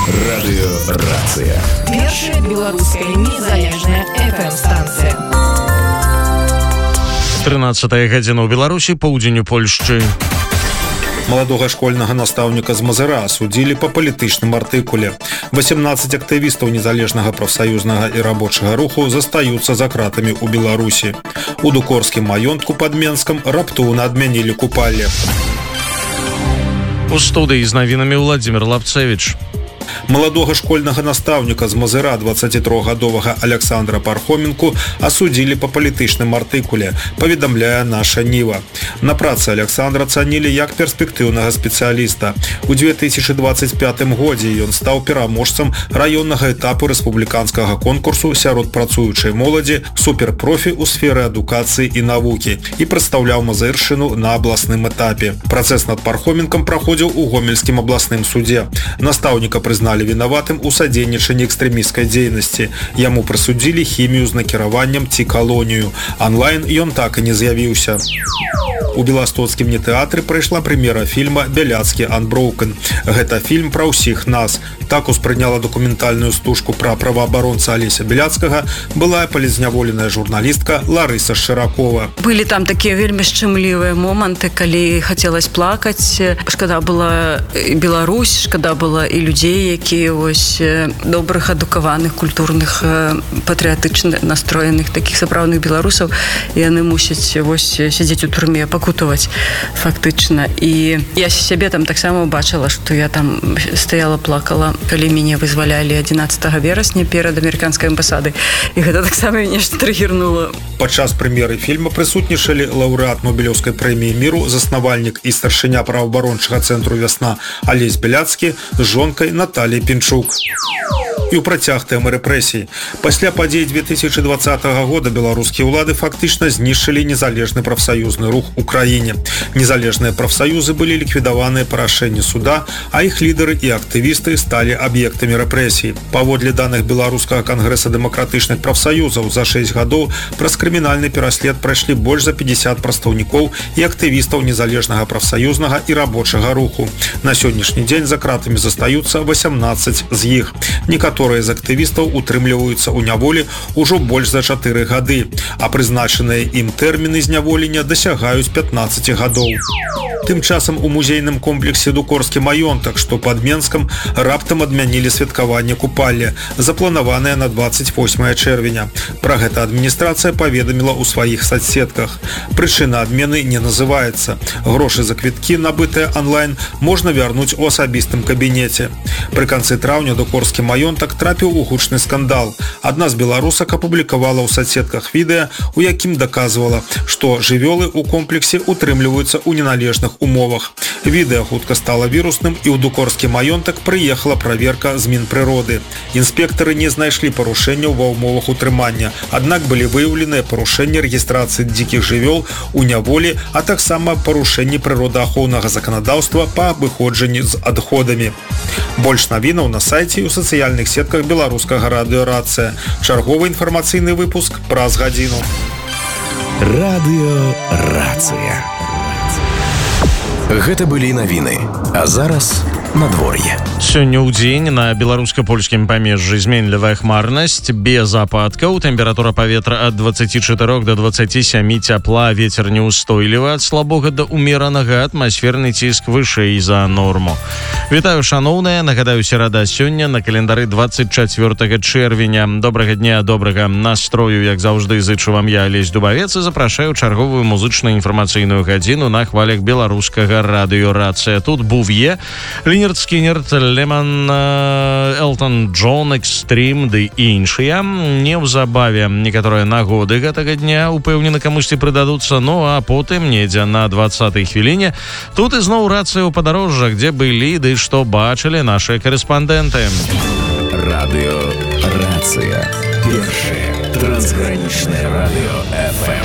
Радыёрацыя. Першая беларуская незалежная FM-станцыя. 13 гадзіна ў Беларусі, поўдзень у Польшчы. Маладога школьнага настаўніка з Мазыра асудзілі па палітычным артыкуле. 18 актывістаў незалежнага прафсаюзнага і рабочага руху застаюцца за кратамі ў Беларусі. У дукорскім маёнтку пад Менскам раптоўна адмянілі купалле. У студыі з навінамі Владзімир Лапцевіч. Маладога школьнага настаўніка з Мазыра 23-гадовага Александра Пархоменку асудзілі па палітычным артыкуле, паведамляе наша Ніва. На працы Александра цанілі як перспектыўнага спецыяліста. У 2025 годзе ён стаў пераможцам раённага этапу рэспубліканскага конкурсу сярод працуючай моладзі суперпрофі ў сферы адукацыі і навукі і прадстаўляў Мазыршчыну на абласным этапе. Працэс над Пархоменкам праходзіў у Гомельскім абласным суде. Настаўніка прызналі вінаватым у садзейнічанні экстрэмісцкай дзейнасці. Яму прысудзілі хімію з накіраваннем ці калонію. Онлайн ён так і не з'явіўся. У беластоцкім нетэатры прайшла прэм'ера фільма «Бяляцкі Unbroken». Гэта фільм пра ўсіх нас. Так успрыняла дакументальную стужку пра праваабаронца Алеся Бяляцкага былая палізняволеная журналістка Ларыса Шыракова. Былі там такія вельмі шчымлівыя моманты, калі хацелось плакаць. Шкада была і Беларусь, шкада была і людзей, якія вось добрых, адукаваных, культурных, патрыятычна настроеных, такіх сапраўдных беларусаў. Яны мусяць вось сядзець у турме, пакутаваць фактычна. І я сябе там таксама бачыла, што я там стаяла, плакала, калі мяне вызвалялі 11 верасня перад амерыканскай амбасадай. І гэта таксама нешта трыгернула. Падчас прэм'еры фільма прысутнічалі лаўрэат Нобелеўскай прэміі міру, заснавальнік і старшыня праваабарончага цэнтру «Вясна» Алесь Бяляцкі з жонкай Наталіяй Пінчук. І ў працяг тэмы рэпрэсій. Пасля падзей 2020 года беларускія ўлады фактычна знішчылі незалежны прафсаюзны рух у краіне. Незалежныя прафсаюзы былі ліквідаваныя па рашэнні суда, а іх лідары і актывісты сталі аб'ектамі рэпрэсій. Паводле даных Беларускага кангрэса дэмакратычных прафсаюзаў за 6 гадоў праз крымінальны пераслед прайшлі больш за 50 прадстаўнікоў і актывістаў незалежнага прафсаюзнага і рабочага руху. На сённяшні дзень за кратамі застаюцца 18 з іх. Некаторыя з актывістаў утрымліваюцца ў няволі ўжо больш за 4 гады, а прызначаныя ім тэрміны зняволення дасягаюць 15 гадоў. Тым часам у музейным комплексе «Дукорскі маёнтак», што пад Менскам, раптам адмянілі святкаванне купалля, запланаванае на 28 чэрвеня. Пра гэта адміністрацыя паведаміла ў сваіх соцсетках. Прычына адмены не называецца. Грошы за квіткі, набытыя онлайн, можна вярнуць у асабістым кабінеце. Пры канцы траўня Дукорскі маёнтак трапіў у гучны скандал. Адна з беларусак апублікавала ў соцсетках відэа, у якім даказвала, што жывёлы ў комплексе утрымліваюцца ў неналежных умовах. Відэа хутка стала вірусным, і ў Дукорскі маёнтак прыехала праверка з Мінпрыроды. Інспектары не знайшлі парушэнняў ва ўмовах утрымання, аднак былі выяўленыя парушэнні рэгістрацыі дзікіх жывёл у няволі, а таксама парушэнні прыродаахоўнага заканадаўства па абыходжанні з адходамі. Больш навінаў на сайце і ў сацыяльных сетках беларускага радыёрацыя. Чарговы інфармацыйны выпуск праз гадзіну. Радыёрацыя. Гэта былі навіны. А зараз надвор'е. Сёння ў дзень на беларуска-польскім памежжы зменлівая хмарнасць, без ападкаў, тэмпература паветра ад 24 до 27 цяпла, вецер неўстойлівы ад слабога да умеранага, атмасферны ціск вышэй за норму. Вітаю, шаноўныя, нагадаю, серада сёння на календары 24 чэрвеня. Добрага дня, добрага настрою, як заўжды, зычу вам я, Алесь Дубавец, і запрашаю чарговую музычную інфармацыйную гадзіну на хвалях беларускага радыёрацыя. Тут Був'е, Лінерд Скінерд, Леман, Элтон Джон, Экстрім ды іншыя. Неўзабаве некаторыя нагоды гэтага дня упэўнена камусьці прыдадуцца, ну а потым недзе на 20-й хвіліне тут ізноў рацыя ў падарожжах, дзе былі ды што бачылі нашыя карэспандэнты. Радыёрацыя. Першае трансгранічнае радыё FM.